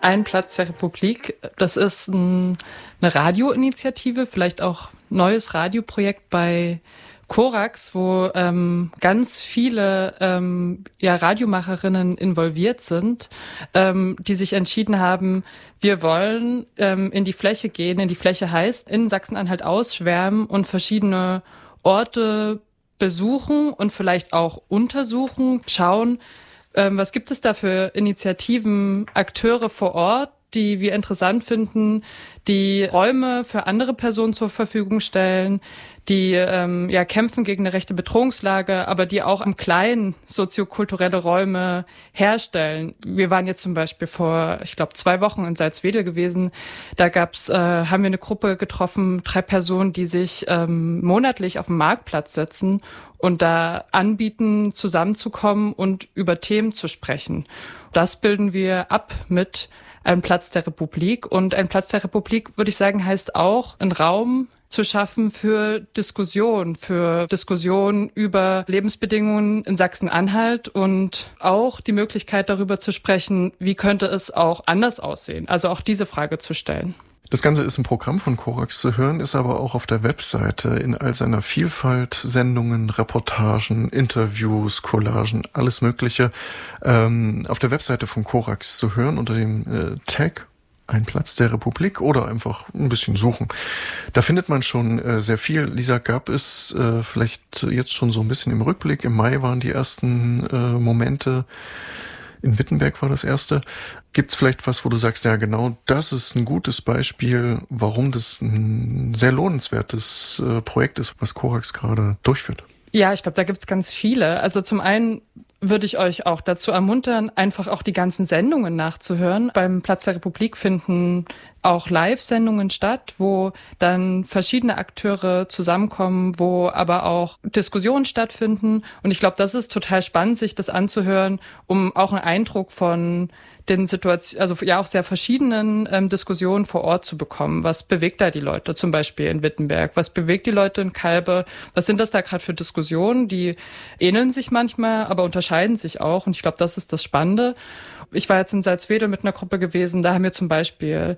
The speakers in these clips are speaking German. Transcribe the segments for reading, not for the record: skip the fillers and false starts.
Ein Platz der Republik. Das ist eine Radioinitiative, vielleicht auch neues Radioprojekt bei Korax, wo ganz viele Radiomacherinnen involviert sind, die sich entschieden haben, wir wollen in die Fläche gehen. In die Fläche heißt in Sachsen-Anhalt ausschwärmen und verschiedene Orte besuchen und vielleicht auch untersuchen, schauen, was gibt es da für Initiativen, Akteure vor Ort, die wir interessant finden, die Räume für andere Personen zur Verfügung stellen, die kämpfen gegen eine rechte Bedrohungslage, aber die auch im Kleinen soziokulturelle Räume herstellen. Wir waren jetzt zum Beispiel vor, 2 Wochen in Salzwedel gewesen. Da haben wir eine Gruppe getroffen, 3 Personen, die sich monatlich auf den Marktplatz setzen und da anbieten, zusammenzukommen und über Themen zu sprechen. Das bilden wir ab mit einem Platz der Republik. Und ein Platz der Republik, würde ich sagen, heißt auch, einen Raum zu schaffen für Diskussion über Lebensbedingungen in Sachsen-Anhalt und auch die Möglichkeit, darüber zu sprechen, wie könnte es auch anders aussehen. Also auch diese Frage zu stellen. Das Ganze ist im Programm von Korax zu hören, ist aber auch auf der Webseite in all seiner Vielfalt, Sendungen, Reportagen, Interviews, Collagen, alles Mögliche, auf der Webseite von Korax zu hören unter dem Tag Ein Platz der Republik oder einfach ein bisschen suchen. Da findet man schon sehr viel. Lisa, gab es vielleicht jetzt schon so ein bisschen im Rückblick, im Mai waren die ersten Momente, in Wittenberg war das erste. Gibt es vielleicht was, wo du sagst, ja genau, das ist ein gutes Beispiel, warum das ein sehr lohnenswertes Projekt ist, was Korax gerade durchführt? Ja, ich glaube, da gibt's ganz viele. Also zum einen würde ich euch auch dazu ermuntern, einfach auch die ganzen Sendungen nachzuhören. Beim Platz der Republik finden auch Live-Sendungen statt, wo dann verschiedene Akteure zusammenkommen, wo aber auch Diskussionen stattfinden. Und ich glaube, das ist total spannend, sich das anzuhören, um auch einen Eindruck von den Situationen, also ja auch sehr verschiedenen Diskussionen vor Ort zu bekommen. Was bewegt da die Leute, zum Beispiel in Wittenberg? Was bewegt die Leute in Kalbe? Was sind das da gerade für Diskussionen? Die ähneln sich manchmal, aber unterscheiden sich auch. Und ich glaube, das ist das Spannende. Ich war jetzt in Salzwedel mit einer Gruppe gewesen, da haben wir zum Beispiel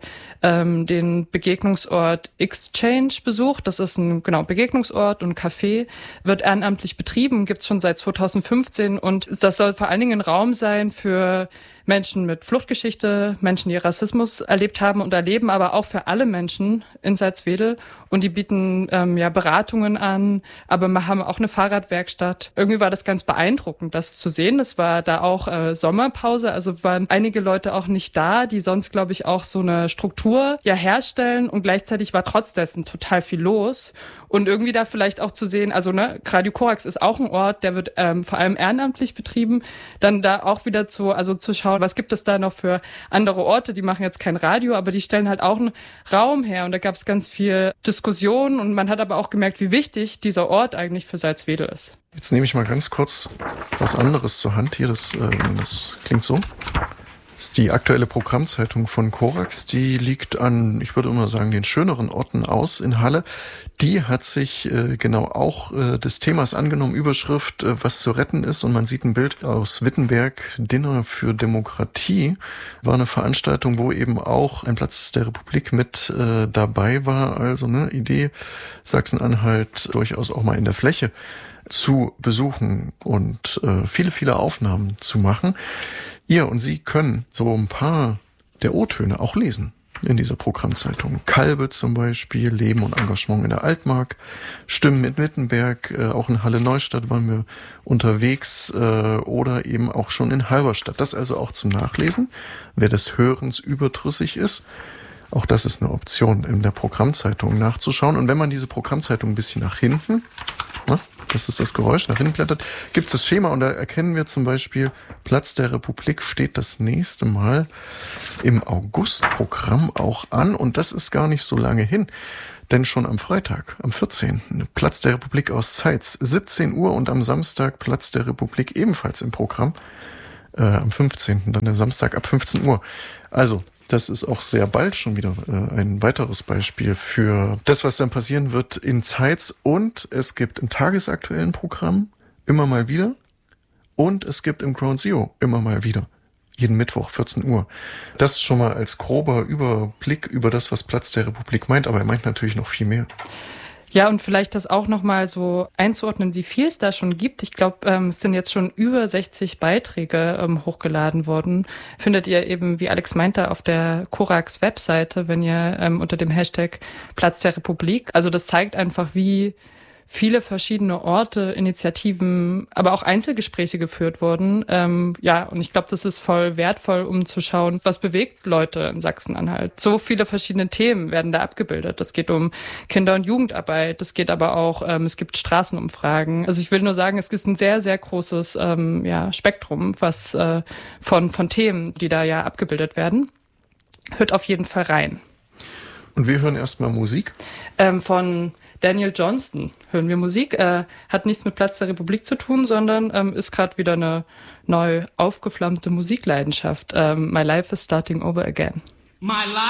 den Begegnungsort Exchange besucht. Das ist ein Begegnungsort und Café, wird ehrenamtlich betrieben, gibt's schon seit 2015 und das soll vor allen Dingen ein Raum sein für Menschen mit Fluchtgeschichte, Menschen, die Rassismus erlebt haben und erleben, aber auch für alle Menschen in Salzwedel. Und die bieten Beratungen an, aber wir haben auch eine Fahrradwerkstatt. Irgendwie war das ganz beeindruckend, das zu sehen. Es war da auch Sommerpause, also waren einige Leute auch nicht da, die sonst, glaube ich, auch so eine Struktur herstellen. Und gleichzeitig war trotz dessen total viel los. Und irgendwie da vielleicht auch zu sehen, also Radio Korax ist auch ein Ort, der wird vor allem ehrenamtlich betrieben. Dann da auch wieder zu schauen, was gibt es da noch für andere Orte, die machen jetzt kein Radio, aber die stellen halt auch einen Raum her. Und da gab es ganz viel Diskussion und man hat aber auch gemerkt, wie wichtig dieser Ort eigentlich für Salzwedel ist. Jetzt nehme ich mal ganz kurz was anderes zur Hand hier, das klingt so. Das ist die aktuelle Programmzeitung von Korax, die liegt an, ich würde immer sagen, den schöneren Orten aus in Halle. Die hat sich auch des Themas angenommen, Überschrift, was zu retten ist. Und man sieht ein Bild aus Wittenberg, Dinner für Demokratie. War eine Veranstaltung, wo eben auch ein Platz der Republik mit dabei war. Also eine Idee, Sachsen-Anhalt durchaus auch mal in der Fläche zu besuchen und viele, viele Aufnahmen zu machen. Ihr und Sie können so ein paar der O-Töne auch lesen in dieser Programmzeitung. Kalbe zum Beispiel, Leben und Engagement in der Altmark, Stimmen in Wittenberg, auch in Halle-Neustadt waren wir unterwegs oder eben auch schon in Halberstadt. Das also auch zum Nachlesen, wer des Hörens überdrüssig ist. Auch das ist eine Option, in der Programmzeitung nachzuschauen. Und wenn man diese Programmzeitung ein bisschen nach hinten, das ist das Geräusch, nach hinten blättert, gibt es das Schema und da erkennen wir zum Beispiel, Platz der Republik steht das nächste Mal im August-Programm auch an und das ist gar nicht so lange hin. Denn schon am Freitag, am 14. Platz der Republik aus Zeitz, 17 Uhr und am Samstag Platz der Republik ebenfalls im Programm. Am 15. dann der Samstag ab 15 Uhr. Also, das ist auch sehr bald schon wieder ein weiteres Beispiel für das, was dann passieren wird in Zeitz. Und es gibt im tagesaktuellen Programm immer mal wieder und es gibt im Ground Zero immer mal wieder jeden Mittwoch, 14 Uhr. Das schon mal als grober Überblick über das, was Platz der Republik meint, aber er meint natürlich noch viel mehr. Ja, und vielleicht das auch nochmal so einzuordnen, wie viel es da schon gibt. Ich glaube, es sind jetzt schon über 60 Beiträge hochgeladen worden. Findet ihr eben, wie Alex meinte, auf der Korax-Webseite, wenn ihr unter dem Hashtag Platz der Republik. Also das zeigt einfach, wie viele verschiedene Orte, Initiativen, aber auch Einzelgespräche geführt wurden. Ja, und ich glaube, das ist voll wertvoll, um zu schauen, was bewegt Leute in Sachsen-Anhalt. So viele verschiedene Themen werden da abgebildet. Es geht um Kinder- und Jugendarbeit, es geht aber auch, es gibt Straßenumfragen. Also ich will nur sagen, es ist ein sehr, sehr großes Spektrum, was von Themen, die da ja abgebildet werden. Hört auf jeden Fall rein. Und wir hören erstmal Musik. Von Daniel Johnston hören wir Musik. Hat nichts mit Platz der Republik zu tun, sondern ist gerade wieder eine neu aufgeflammte Musikleidenschaft. My life is starting over again.